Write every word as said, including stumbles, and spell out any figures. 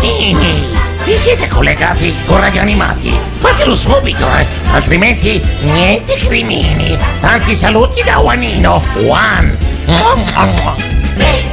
bambini! Vi siete collegati con Radio Animati? Fatelo subito, eh! Altrimenti niente crimini! Tanti saluti da Juanino! Juan!